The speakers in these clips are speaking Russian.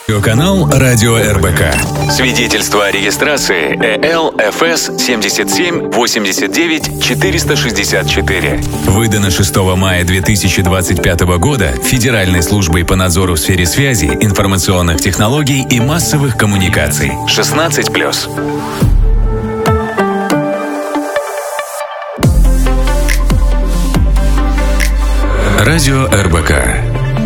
Канал Радио РБК. Свидетельство о регистрации ЭЛ-ФС 77 89 464. Выдано 6 мая 2025 года Федеральной службой по надзору в сфере связи, информационных технологий и массовых коммуникаций. 16+. Радио РБК.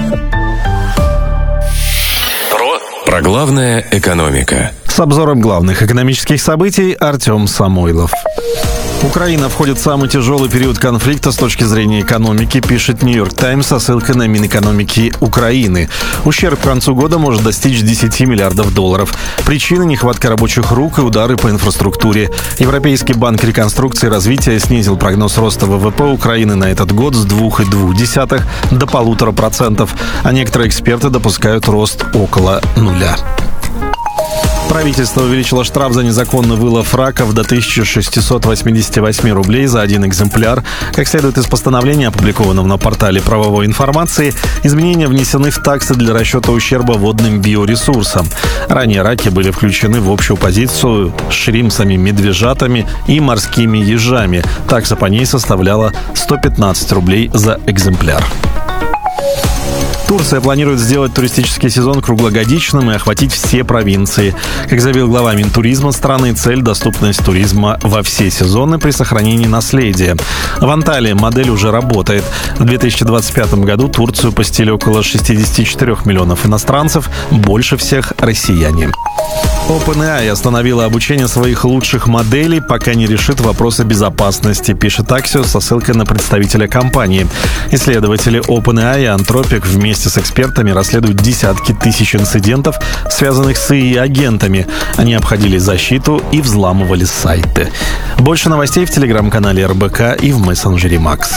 Про главное — экономика. С обзором главных экономических событий Артем Самойлов. Украина входит в самый тяжелый период конфликта с точки зрения экономики, пишет «Нью-Йорк Таймс» со ссылкой на Минэкономики Украины. Ущерб к концу года может достичь 10 миллиардов долларов. Причины — нехватка рабочих рук и удары по инфраструктуре. Европейский банк реконструкции и развития снизил прогноз роста ВВП Украины на этот год с 2,2 до 1,5%, а некоторые эксперты допускают рост около нуля. Правительство увеличило штраф за незаконный вылов раков до 1688 рублей за один экземпляр. Как следует из постановления, опубликованного на портале правовой информации, изменения внесены в таксы для расчета ущерба водным биоресурсам. Ранее раки были включены в общую позицию с шримпсами, медвежатами и морскими ежами. Такса по ней составляла 115 рублей за экземпляр. Турция планирует сделать туристический сезон круглогодичным и охватить все провинции. Как заявил глава Минтуризма страны, цель — доступность туризма во все сезоны при сохранении наследия. В Анталии модель уже работает. В 2025 году Турцию посетили около 64 миллионов иностранцев, больше всех россияне. OpenAI остановила обучение своих лучших моделей, пока не решит вопросы безопасности, пишет Axios со ссылкой на представителя компании. Исследователи OpenAI и Anthropic вместе с экспертами расследуют десятки тысяч инцидентов, связанных с ИИ-агентами. Они обходили защиту и взламывали сайты. Больше новостей в телеграм-канале РБК и в мессенджере Макс.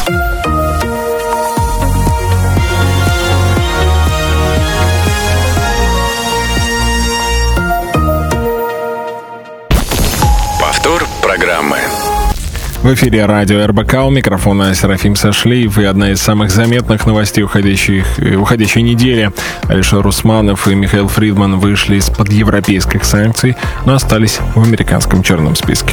Программы. В эфире радио РБК, у микрофона Серафим Сашлиев, и одна из самых заметных новостей уходящей недели. Алишер Усманов и Михаил Фридман вышли из-под европейских санкций, но остались в американском черном списке.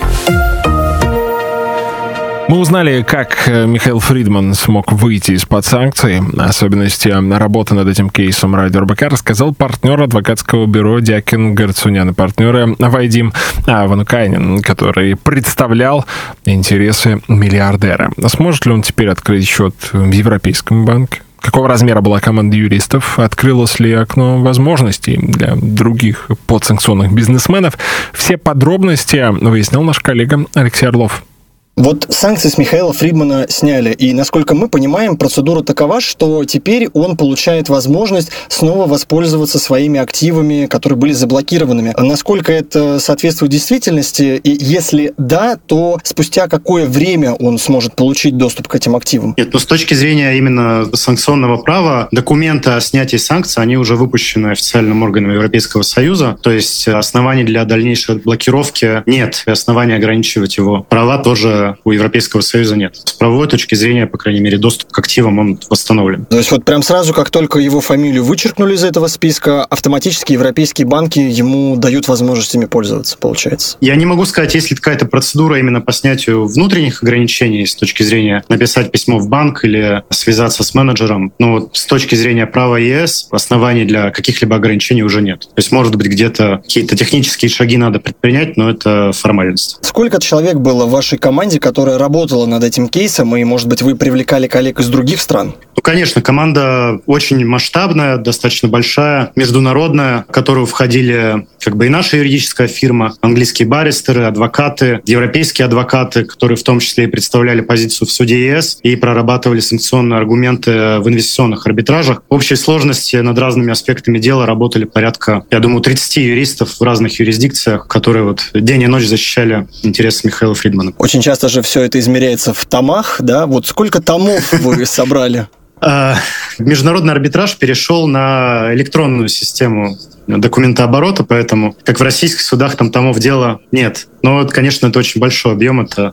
Мы узнали, как Михаил Фридман смог выйти из-под санкций. Особенности работы над этим кейсом радио РБК рассказал партнер адвокатского бюро Дякин Гарцунян и партнеры Вадим Ванукайнин, который представлял интересы миллиардера. Сможет ли он теперь открыть счет в Европейском банке? Какого размера была команда юристов? Открылось ли окно возможностей для других подсанкционных бизнесменов? Все подробности выяснил наш коллега Алексей Орлов. Вот санкции с Михаила Фридмана сняли, и, насколько мы понимаем, процедура такова, что теперь он получает возможность снова воспользоваться своими активами, которые были заблокированными. Насколько это соответствует действительности, и если да, то спустя какое время он сможет получить доступ к этим активам? Нет, с точки зрения именно санкционного права, документы о снятии санкций, они уже выпущены официальным органом Европейского Союза, то есть оснований для дальнейшей блокировки нет, и оснований ограничивать его права тоже у Европейского Союза нет. С правовой точки зрения, по крайней мере, доступ к активам он восстановлен. То есть вот прям сразу, как только его фамилию вычеркнули из этого списка, автоматически европейские банки ему дают возможность ими пользоваться, получается? Я не могу сказать, есть ли какая-то процедура именно по снятию внутренних ограничений с точки зрения написать письмо в банк или связаться с менеджером. Но вот с точки зрения права ЕС оснований для каких-либо ограничений уже нет. То есть, может быть, где-то какие-то технические шаги надо предпринять, но это формальность. Сколько человек было в вашей команде, которая работала над этим кейсом, и, может быть, вы привлекали коллег из других стран? Ну, конечно, команда очень масштабная, достаточно большая, международная, в которую входили и наша юридическая фирма, английские баристеры, адвокаты, европейские адвокаты, которые в том числе и представляли позицию в суде ЕС и прорабатывали санкционные аргументы в инвестиционных арбитражах. В общей сложности над разными аспектами дела работали порядка, я думаю, 30 юристов в разных юрисдикциях, которые день и ночь защищали интересы Михаила Фридмана. Очень часто же все это измеряется в томах, да? Вот сколько томов вы собрали? Международный арбитраж перешел на электронную систему документооборота, поэтому, как в российских судах, там томов дела нет. Но, конечно, это очень большой объем, это